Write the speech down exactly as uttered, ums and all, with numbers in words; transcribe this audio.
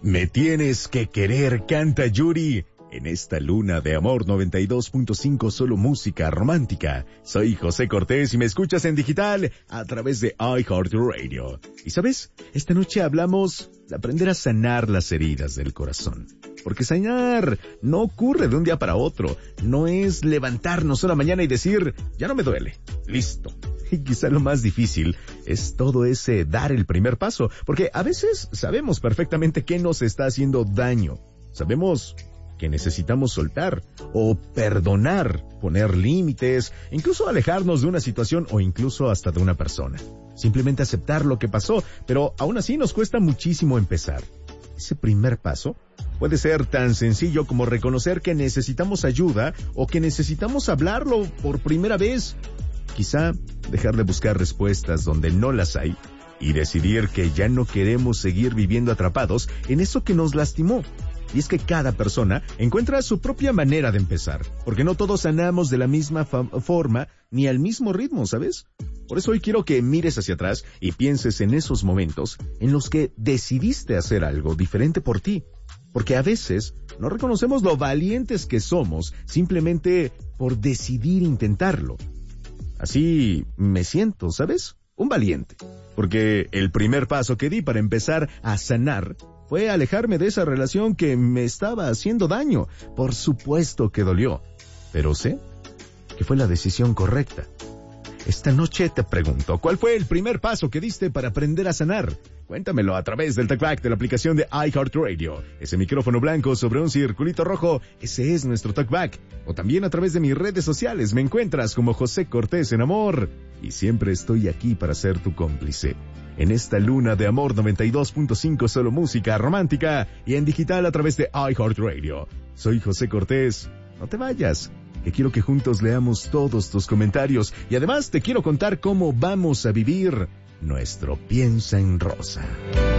Me tienes que querer, canta Yuri. En esta luna de amor noventa y dos punto cinco, solo música romántica. Soy José Cortés y me escuchas en digital a través de iHeartRadio. Y ¿sabes? Esta noche hablamos de aprender a sanar las heridas del corazón. Porque sanar no ocurre de un día para otro. No es levantarnos una mañana y decir, ya no me duele. Listo. Y quizá lo más difícil es todo ese dar el primer paso. Porque a veces sabemos perfectamente qué nos está haciendo daño. Sabemos que necesitamos soltar o perdonar, poner límites, incluso alejarnos de una situación o incluso hasta de una persona. Simplemente aceptar lo que pasó, pero aún así nos cuesta muchísimo empezar. Ese primer paso puede ser tan sencillo como reconocer que necesitamos ayuda o que necesitamos hablarlo por primera vez. Quizá dejar de buscar respuestas donde no las hay y decidir que ya no queremos seguir viviendo atrapados en eso que nos lastimó. Y es que cada persona encuentra su propia manera de empezar, porque no todos sanamos de la misma forma ni al mismo ritmo, ¿sabes? Por eso hoy quiero que mires hacia atrás y pienses en esos momentos en los que decidiste hacer algo diferente por ti. Porque a veces no reconocemos lo valientes que somos simplemente por decidir intentarlo. Así me siento, ¿sabes? Un valiente. Porque el primer paso que di para empezar a sanar fue alejarme de esa relación que me estaba haciendo daño. Por supuesto que dolió, pero sé que fue la decisión correcta. Esta noche te pregunto, ¿cuál fue el primer paso que diste para aprender a sanar? Cuéntamelo a través del TalkBack de la aplicación de iHeartRadio. Ese micrófono blanco sobre un circulito rojo, ese es nuestro TalkBack. O también a través de mis redes sociales me encuentras como José Cortés en Amor. Y siempre estoy aquí para ser tu cómplice. En esta luna de amor noventa y dos punto cinco, solo música romántica y en digital a través de iHeartRadio. Soy José Cortés. No te vayas, que quiero que juntos leamos todos tus comentarios y además te quiero contar cómo vamos a vivir nuestro Piensa en Rosa.